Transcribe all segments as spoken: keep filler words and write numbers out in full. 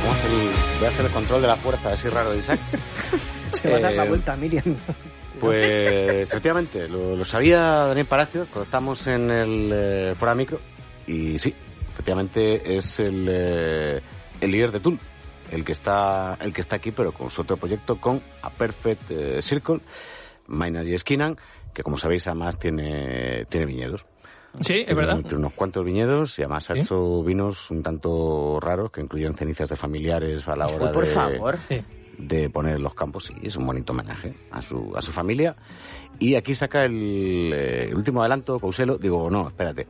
Vamos a hacer el, voy a hacer el control de la fuerza, así raro de Isaac. Se va a dar la vuelta a Miriam. Pues efectivamente, lo, lo sabía Daniel Palacios cuando estamos en el eh, Fuera de Micro, y sí, efectivamente es el, eh, el líder de Tool, el que está el que está aquí, pero con su otro proyecto, con A Perfect eh, Circle, Maynard y Skinan, que como sabéis además tiene, tiene viñedos. Sí, es tiene, verdad. Tiene unos cuantos viñedos y además ha ¿Sí? hecho vinos un tanto raros que incluyen cenizas de familiares a la hora Uy, por de... favor. Sí. de poner en los campos, y es un bonito homenaje a su a su familia. Y aquí saca el, eh, el último adelanto, Couselo, digo, no, espérate,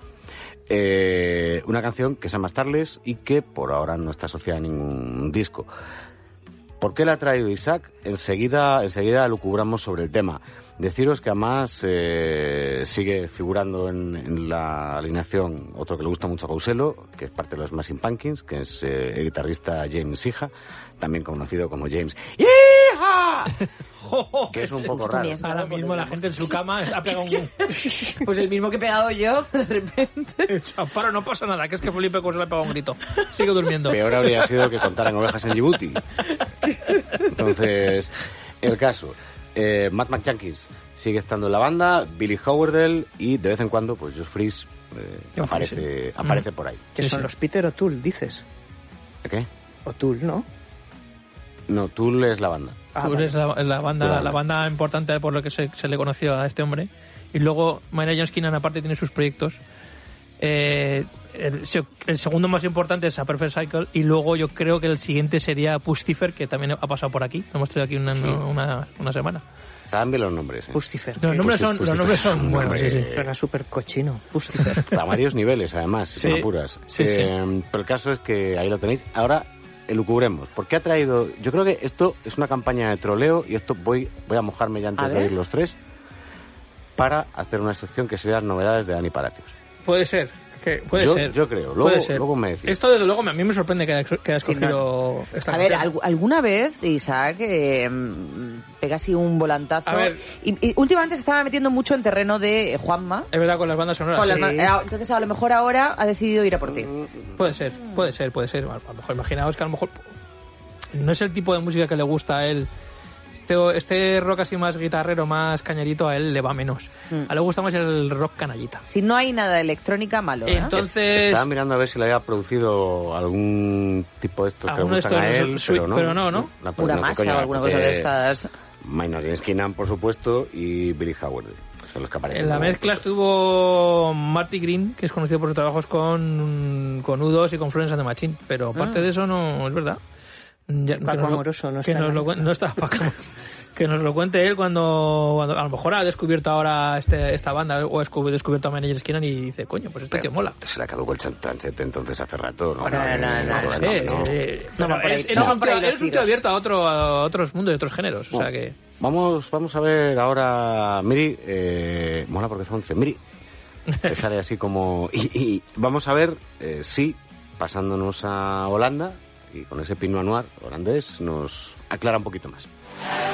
eh, una canción que se llama Starless y que por ahora no está asociada a ningún disco. ¿Por qué la ha traído Isaac? Enseguida, enseguida lucubramos sobre el tema. Deciros que además eh, sigue figurando en, en la alineación otro que le gusta mucho a Couselo, que es parte de los Smashing Pumpkins, que es eh, el guitarrista James Iha, también conocido como James Iha, que es un poco raro. Ahora mismo la gente en su cama ha pegado un... Pues el mismo que he pegado yo, de repente. Paro, no pasa nada, que es que Felipe Couselo le ha pegado un grito. Sigue durmiendo. Peor habría sido que contaran ovejas en Djibouti. Entonces, el caso... Eh, Matt McJankins sigue estando en la banda, Billy Howardell, y de vez en cuando pues Josh Freese eh, aparece, aparece mm. por ahí. Que sí, son sí. los Peter O'Toole, dices. ¿Qué? O'Toole, ¿no? No, Tool es la banda. Ah, Tool vale. es la, la banda la, la banda importante por lo que se, se le conoció a este hombre. Y luego Maynard James Keenan aparte tiene sus proyectos. Eh, el, el segundo más importante es A Perfect Cycle, y luego yo creo que el siguiente sería Pustifer, que también ha pasado por aquí. Lo hemos tenido aquí una, sí. una, una semana. Saben bien los nombres, ¿eh? Pustifer. Los nombres son, Pustifer. Los nombres son buenos, sí, sí. Suena súper cochino, Pustifer. A varios niveles, además, si sí. son apuras. Sí, eh, sí. Pero el caso es que ahí lo tenéis. Ahora, elucubremos. ¿Por qué ha traído...? Yo creo que esto es una campaña de troleo, y esto voy, voy a mojarme ya antes de oír los tres, para hacer una sección que sería novedades de Dani Palacios. Puede ser. Que puede yo, ser. Yo creo. Luego, luego me decís. Esto, desde luego, a mí me sorprende que haya, que haya escogido sí, no. esta A canción. ver, ¿alguna vez, Isaac, eh, pega así un volantazo? A ver. Y, y últimamente se estaba metiendo mucho en terreno de Juanma. Es verdad, con las bandas sonoras. Con sí. las ba- entonces, a lo mejor ahora ha decidido ir a por ti. Puede ser, puede ser, puede ser. A lo mejor, imaginaos que a lo mejor no es el tipo de música que le gusta a él. Este, este rock así más guitarrero, más cañerito, a él le va menos. Mm. A él le gusta más el rock canallita. Si no hay nada de electrónica, malo, ¿eh? Entonces... Estaba mirando a ver si le había producido algún tipo de estos que le gustan a él, sweet, pero no. Pero no, ¿no? no Una no, masa coño, o alguna cosa de estas. Maynard y Skinan, por supuesto, y Billy Howard. Son los que aparecen. En la mezcla estuvo Marty Green, que es conocido por sus trabajos con, con U dos y con Florence and the Machine. Pero aparte mm. de eso, no es verdad. Ya, Paco que Amoroso no que está. Nos lo, no está Paco Que nos lo cuente él cuando, cuando a lo mejor ha descubierto ahora este, esta banda o ha descubierto a Maynard Skinan y dice, coño, pues este tío mola. Se le caducó el chanchete entonces hace rato, ¿no? No, no, no. No, eres un tío abierto a, otro, a otros mundos y otros géneros. Bueno, o sea que... Vamos, vamos a ver ahora, Miri, eh, mola porque son once, Miri, que sale así como... Y, y vamos a ver eh, si, pasándonos a Holanda, y con ese Pinot Noir holandés, nos aclara un poquito más.